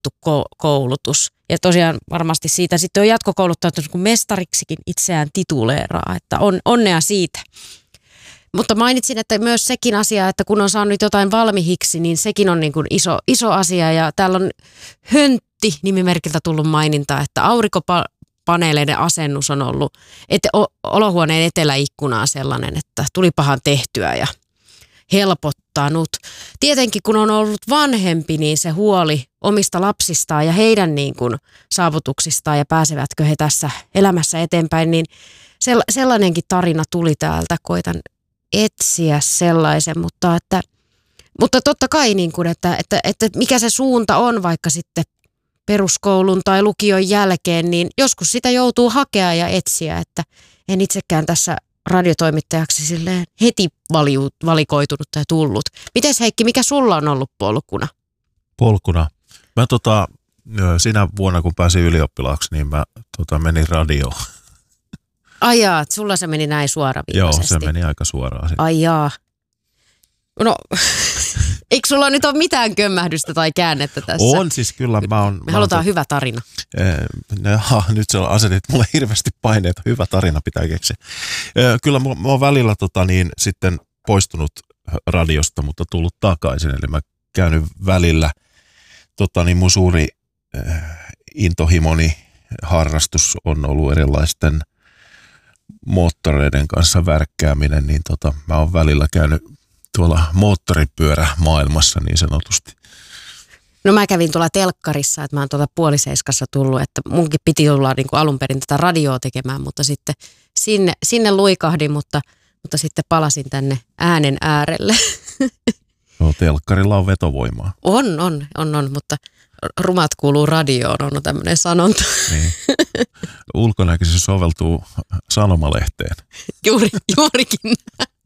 rajattu koulutus. Ja tosiaan varmasti siitä sitten on jatkokouluttautunut, kun mestariksikin itseään tituleeraa, että onnea siitä. Mutta mainitsin, että myös sekin asia, että kun on saanut jotain valmiiksi, niin sekin on niin kuin iso asia. Ja täällä on Höntti-nimimerkiltä tullut maininta, että aurinkopaneeleiden asennus on ollut olohuoneen eteläikkunaa sellainen, että tulipahan tehtyä ja helpottanut. Tietenkin kun on ollut vanhempi, niin se huoli omista lapsistaan ja heidän niin kuin saavutuksistaan ja pääsevätkö he tässä elämässä eteenpäin, niin sellainenkin tarina tuli täältä. Koitan etsiä sellaisen, mutta totta kai niin kuin, että mikä se suunta on vaikka sitten peruskoulun tai lukion jälkeen, niin joskus sitä joutuu hakea ja etsiä, että en itsekään tässä radiotoimittajaksi silleen heti valikoitunut tai tullut. Mites Heikki, mikä sulla on ollut polkuna? Mä sinä vuonna, kun pääsin ylioppilaaksi, niin mä menin radioon. Ai jaa, sulla se meni näin suoraviivaisesti. Joo, se meni aika suoraan. Ai jaa. No, eikö sulla nyt ole mitään kömmähdystä tai käännettä tässä? On siis kyllä. Me halutaan hyvä tarina. Nyt sä asetit mulle hirveästi paineita. Hyvä tarina pitää keksiä. Kyllä mä oon välillä sitten poistunut radiosta, mutta tullut takaisin. Eli mä käynyt välillä, mun suuri intohimoni harrastus on ollut erilaisten moottoreiden kanssa värkkääminen, niin mä oon välillä käynyt tuolla moottoripyörämaailmassa niin sanotusti. No mä kävin tuolla telkkarissa, että mä oon tuolla puoliseiskassa tullut, että munkin piti tulla niin kuin alun perin tätä radioa tekemään, mutta sitten sinne luikahdin, mutta sitten palasin tänne äänen äärelle. No telkkarilla on vetovoimaa. On, mutta rumat kuuluu radioon, on tämmöinen sanonta. Niin. Ulkonäköisesti se soveltuu sanomalehteen. Juurikin.